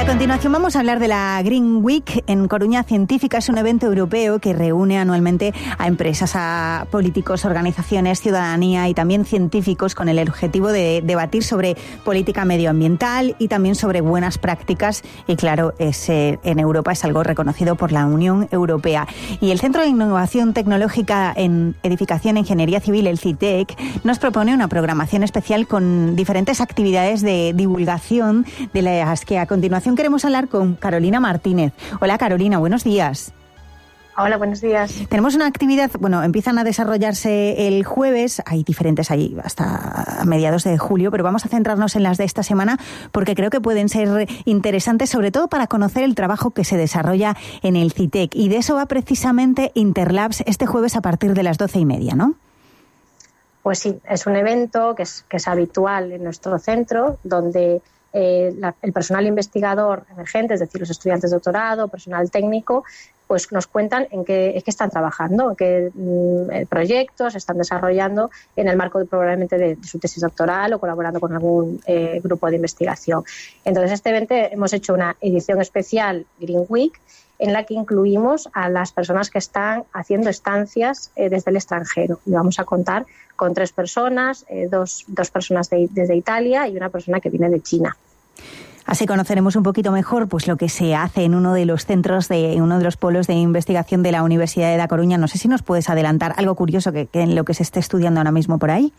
a continuación vamos a hablar de la Green Week en Coruña Científica. Es un evento europeo que reúne anualmente a empresas, a políticos, organizaciones, ciudadanía y también científicos con el objetivo de debatir sobre política medioambiental y también sobre buenas prácticas. Y claro, en Europa es algo reconocido por la Unión Europea. Y el Centro de Innovación Tecnológica en Edificación e Ingeniería Civil, el CITEC, nos propone una programación especial con diferentes actividades de divulgación, de las que a continuación queremos hablar con Carolina Martínez. Hola Carolina, buenos días. Hola, buenos días. Tenemos una actividad, empiezan a desarrollarse el jueves, hay diferentes ahí hasta mediados de julio, pero vamos a centrarnos en las de esta semana porque creo que pueden ser interesantes, sobre todo para conocer el trabajo que se desarrolla en el CITEC. Y de eso va precisamente Interlabs este jueves a partir de las 12:30, ¿no? Pues sí, es un evento que es habitual en nuestro centro, donde el personal investigador emergente, es decir, los estudiantes de doctorado, personal técnico, pues nos cuentan en qué están trabajando, en qué proyectos están desarrollando en el marco probablemente de su tesis doctoral o colaborando con algún grupo de investigación. Entonces, este evento hemos hecho una edición especial Green Week en la que incluimos a las personas que están haciendo estancias desde el extranjero. Y vamos a contar con 3 personas, dos personas desde Italia y una persona que viene de China. Así conoceremos un poquito mejor pues lo que se hace en uno de los centros, en uno de los polos de investigación de la Universidad de La Coruña. No sé si nos puedes adelantar algo curioso que en lo que se esté estudiando ahora mismo por ahí.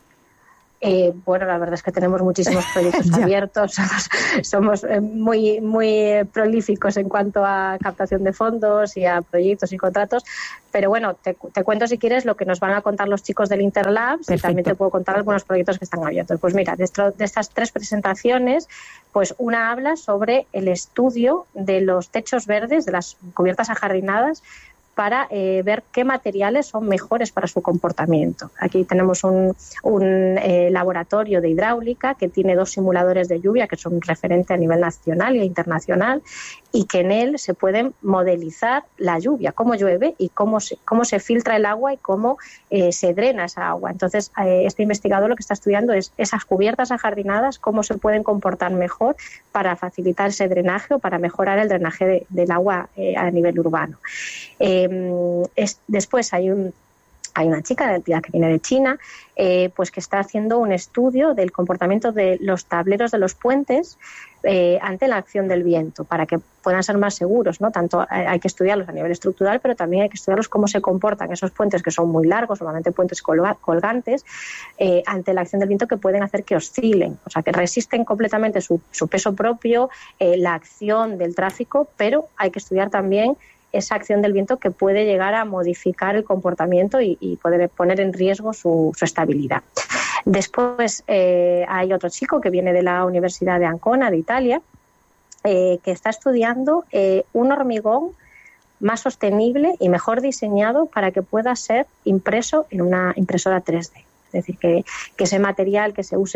Bueno, la verdad es que tenemos muchísimos proyectos abiertos, somos muy prolíficos en cuanto a captación de fondos y a proyectos y contratos, pero bueno, te cuento si quieres lo que nos van a contar los chicos del Interlabs. Perfecto. Y también te puedo contar algunos proyectos que están abiertos. Pues mira, de estas 3 presentaciones, pues una habla sobre el estudio de los techos verdes, de las cubiertas ajardinadas, para ver qué materiales son mejores para su comportamiento. Aquí tenemos un laboratorio de hidráulica que tiene 2 simuladores de lluvia que son referente a nivel nacional e internacional y que en él se pueden modelizar la lluvia, cómo llueve y cómo se filtra el agua y cómo se drena esa agua. Entonces, este investigador lo que está estudiando es esas cubiertas ajardinadas, cómo se pueden comportar mejor para facilitar ese drenaje o para mejorar el drenaje del agua a nivel urbano. Después hay una chica que viene de China, pues que está haciendo un estudio del comportamiento de los tableros de los puentes ante la acción del viento, para que puedan ser más seguros, ¿no? Tanto hay que estudiarlos a nivel estructural, pero también hay que estudiarlos cómo se comportan esos puentes que son muy largos, normalmente puentes colgantes, ante la acción del viento, que pueden hacer que oscilen, o sea, que resisten completamente su peso propio, la acción del tráfico, pero hay que estudiar también esa acción del viento que puede llegar a modificar el comportamiento y poder poner en riesgo su estabilidad. Después hay otro chico que viene de la Universidad de Ancona, de Italia, que está estudiando un hormigón más sostenible y mejor diseñado para que pueda ser impreso en una impresora 3D. Es decir, que ese material que se use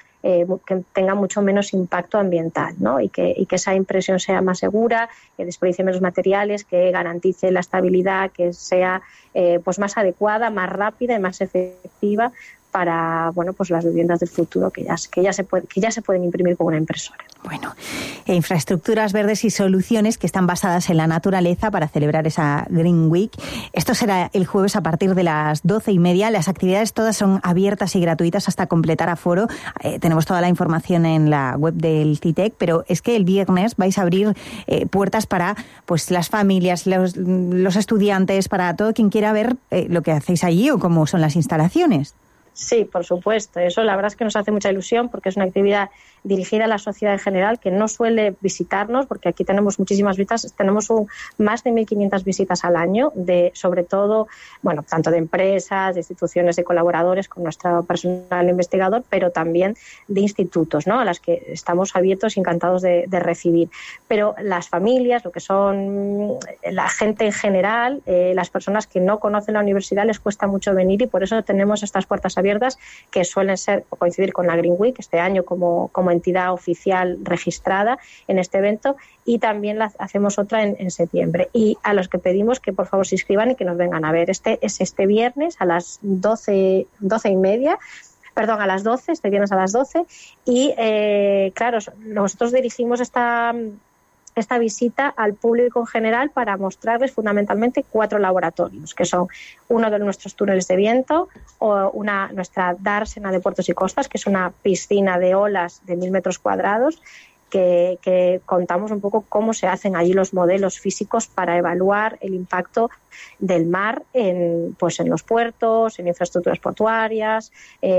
que tenga mucho menos impacto ambiental, ¿no? Y que esa impresión sea más segura, que desperdicie menos materiales, que garantice la estabilidad, que sea pues más adecuada, más rápida y más efectiva para pues las viviendas del futuro que ya se pueden imprimir con una impresora. Bueno, infraestructuras verdes y soluciones que están basadas en la naturaleza para celebrar esa Green Week. Esto será el jueves a partir de las 12:30. Las actividades todas son abiertas y gratuitas hasta completar aforo. Tenemos toda la información en la web del CITEC, pero es que el viernes vais a abrir puertas para pues las familias, los estudiantes, para todo quien quiera ver lo que hacéis allí o cómo son las instalaciones. Sí, por supuesto. Eso la verdad es que nos hace mucha ilusión porque es una actividad dirigida a la sociedad en general que no suele visitarnos, porque aquí tenemos muchísimas visitas, tenemos más de 1.500 visitas al año, sobre todo, tanto de empresas, de instituciones, de colaboradores con nuestro personal investigador, pero también de institutos, ¿no? A las que estamos abiertos y encantados de recibir. Pero las familias, lo que son la gente en general, las personas que no conocen la universidad, les cuesta mucho venir y por eso tenemos estas puertas abiertas que suelen coincidir con la Green Week este año como entidad oficial registrada en este evento, y también hacemos otra en septiembre. Y a los que pedimos que por favor se inscriban y que nos vengan a ver. Este viernes a las 12:30 Perdón, a las 12, este viernes a las 12. Y claro, nosotros dirigimos esta visita al público en general para mostrarles fundamentalmente 4 laboratorios, que son uno de nuestros túneles de viento, o nuestra dársena de puertos y costas, que es una piscina de olas de 1.000 metros cuadrados, que contamos un poco cómo se hacen allí los modelos físicos para evaluar el impacto del mar en los puertos, en infraestructuras portuarias,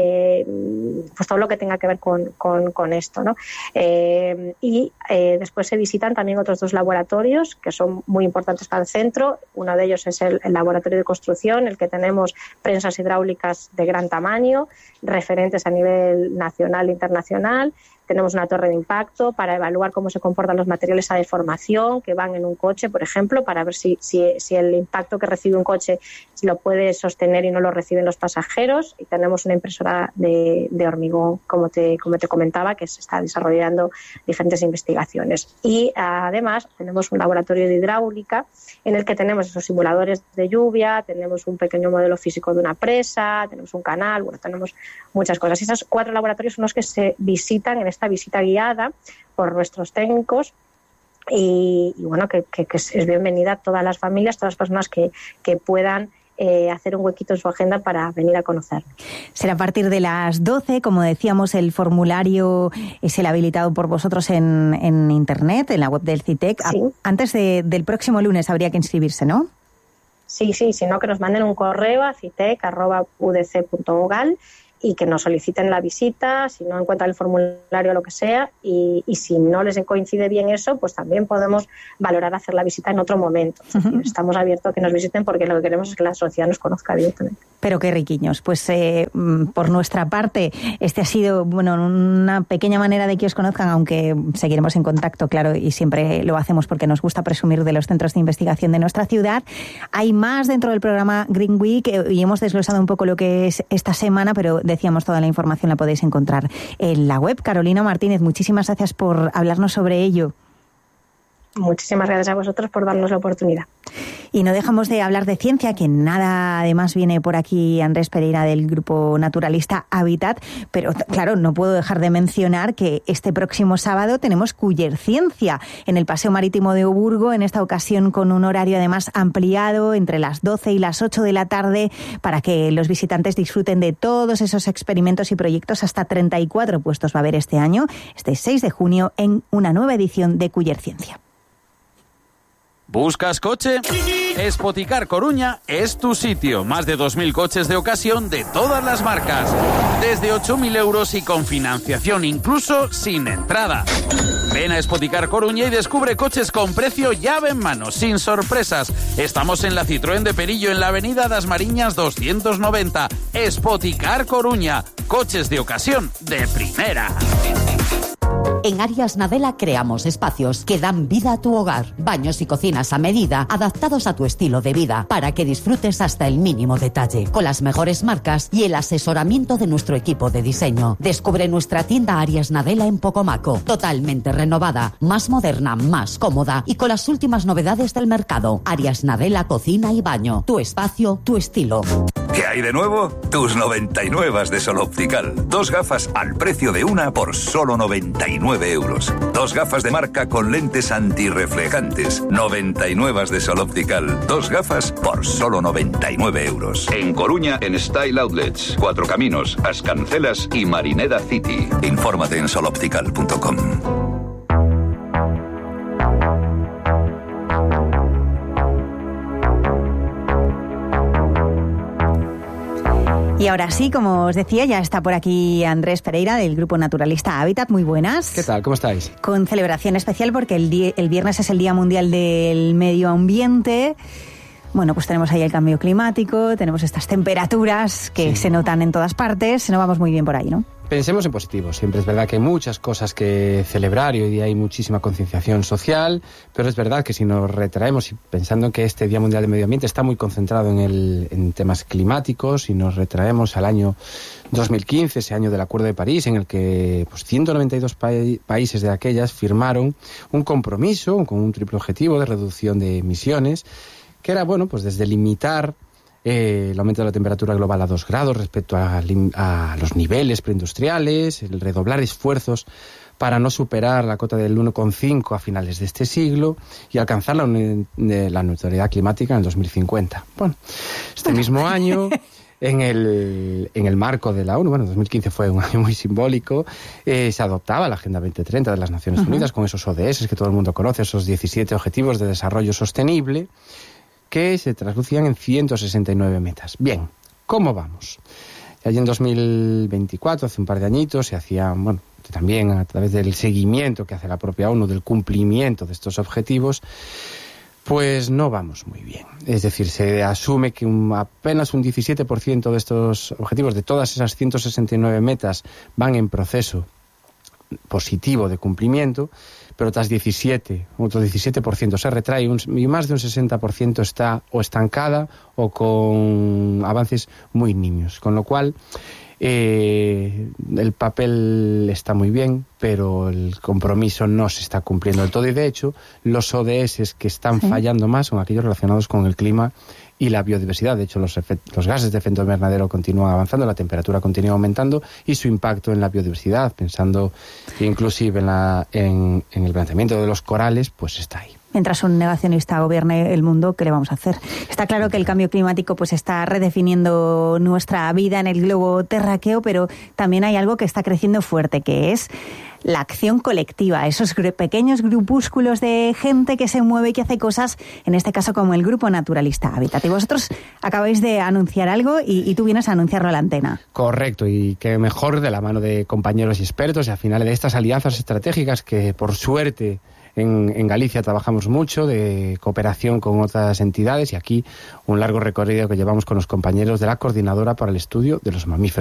pues todo lo que tenga que ver con esto, ¿no? Y después se visitan también otros 2 laboratorios que son muy importantes para el centro. Uno de ellos es el laboratorio de construcción, en el que tenemos prensas hidráulicas de gran tamaño, referentes a nivel nacional e internacional. Tenemos una torre de impacto para evaluar cómo se comportan los materiales a deformación que van en un coche, por ejemplo, para ver si el impacto que recibe un coche lo puede sostener y no lo reciben los pasajeros. Y tenemos una impresora de hormigón, como te comentaba, que se está desarrollando diferentes investigaciones. Y además tenemos un laboratorio de hidráulica en el que tenemos esos simuladores de lluvia, tenemos un pequeño modelo físico de una presa, tenemos un canal, tenemos muchas cosas. Y esos 4 laboratorios son los que se visitan en esta visita guiada por nuestros técnicos, y bueno, que es bienvenida a todas las familias, todas las personas que puedan hacer un huequito en su agenda para venir a conocerlo. Será a partir de las 12, como decíamos, el formulario es el habilitado por vosotros en internet, en la web del CITEC. Sí. Antes del próximo lunes habría que inscribirse, ¿no? Sí, sino que nos manden un correo a citec@udc.gal y que nos soliciten la visita, si no encuentran el formulario o lo que sea, y si no les coincide bien eso, pues también podemos valorar hacer la visita en otro momento. Es decir, estamos abiertos a que nos visiten, porque lo que queremos es que la sociedad nos conozca directamente. Pero qué riquiños. Pues por nuestra parte, este ha sido una pequeña manera de que os conozcan, aunque seguiremos en contacto, claro, y siempre lo hacemos porque nos gusta presumir de los centros de investigación de nuestra ciudad. Hay más dentro del programa Green Week y hemos desglosado un poco lo que es esta semana, pero decíamos, toda la información la podéis encontrar en la web. Carolina Martínez, muchísimas gracias por hablarnos sobre ello. Muchísimas gracias a vosotros por darnos la oportunidad. Y no dejamos de hablar de ciencia, que nada además viene por aquí Andrés Pereira del grupo naturalista Habitat, pero claro, no puedo dejar de mencionar que este próximo sábado tenemos Cullerciencia en el Paseo Marítimo de Oburgo, en esta ocasión con un horario además ampliado entre las 12 y las 8 de la tarde para que los visitantes disfruten de todos esos experimentos y proyectos. Hasta 34 puestos va a haber este año, este 6 de junio, en una nueva edición de Cullerciencia. ¿Buscas coche? Spoticar Coruña es tu sitio. Más de 2.000 coches de ocasión de todas las marcas. Desde 8.000 euros y con financiación, incluso sin entrada. Ven a Spoticar Coruña y descubre coches con precio llave en mano, sin sorpresas. Estamos en la Citroën de Perillo, en la avenida Das Mariñas 290. Spoticar Coruña. Coches de ocasión de primera. En Arias Nadella creamos espacios que dan vida a tu hogar. Baños y cocinas a medida, adaptados a tu estilo de vida, para que disfrutes hasta el mínimo detalle. Con las mejores marcas y el asesoramiento de nuestro equipo de diseño. Descubre nuestra tienda Arias Nadella en Pocomaco. Totalmente renovada, más moderna, más cómoda y con las últimas novedades del mercado. Arias Nadella Cocina y Baño. Tu espacio, tu estilo. ¿Qué hay de nuevo? Tus 99 de Sol Optical. 2 gafas al precio de una por solo 99 euros. 2 gafas de marca con lentes antirreflejantes. 99 de Sol Optical. 2 gafas por solo 99 euros. En Coruña, en Style Outlets. 4 Caminos, Ascancelas y Marineda City. Infórmate en soloptical.com. Y ahora sí, como os decía, ya está por aquí Andrés Pereira del grupo naturalista Habitat. Muy buenas. ¿Qué tal? ¿Cómo estáis? Con celebración especial porque el viernes es el Día Mundial del Medio Ambiente. Bueno, pues tenemos ahí el cambio climático, tenemos estas temperaturas que se notan en todas partes. No vamos muy bien por ahí, ¿no? Pensemos en positivo. Siempre es verdad que hay muchas cosas que celebrar y hoy día hay muchísima concienciación social, pero es verdad que si nos retraemos y pensando en que este Día Mundial del Medio Ambiente está muy concentrado en temas climáticos, y nos retraemos al año 2015, ese año del Acuerdo de París, en el que 192 países de aquellas firmaron un compromiso con un triple objetivo de reducción de emisiones, que era, desde limitar el aumento de la temperatura global a 2 grados respecto a los niveles preindustriales, el redoblar esfuerzos para no superar la cota del 1,5 a finales de este siglo y alcanzar la neutralidad climática en el 2050. Bueno, este mismo año, en el marco de la ONU, 2015 fue un año muy simbólico, se adoptaba la Agenda 2030 de las Naciones Unidas con esos ODS que todo el mundo conoce, esos 17 Objetivos de Desarrollo Sostenible, que se traducían en 169 metas. Bien, ¿cómo vamos? Allí en 2024, hace un par de añitos, se hacía, también a través del seguimiento que hace la propia ONU del cumplimiento de estos objetivos, pues no vamos muy bien. Es decir, se asume que apenas un 17% de estos objetivos, de todas esas 169 metas, van en proceso positivo de cumplimiento, pero otro 17% se retrae y más de un 60% está o estancada o con avances muy nimios. Con lo cual, el papel está muy bien, pero el compromiso no se está cumpliendo del todo. Y de hecho, los ODS que están fallando más son aquellos relacionados con el clima y la biodiversidad. De hecho, los gases de efecto invernadero continúan avanzando, la temperatura continúa aumentando y su impacto en la biodiversidad, pensando inclusive en el planteamiento de los corales, pues está ahí. Mientras un negacionista gobierne el mundo, ¿qué le vamos a hacer? Está claro que el cambio climático pues está redefiniendo nuestra vida en el globo terráqueo, pero también hay algo que está creciendo fuerte, que es la acción colectiva, esos pequeños grupúsculos de gente que se mueve y que hace cosas, en este caso como el Grupo Naturalista Hábitat. Y vosotros acabáis de anunciar algo y tú vienes a anunciarlo a la antena. Correcto, y qué mejor de la mano de compañeros y expertos y al final de estas alianzas estratégicas que por suerte en Galicia trabajamos mucho de cooperación con otras entidades y aquí un largo recorrido que llevamos con los compañeros de la Coordinadora para el Estudio de los Mamíferos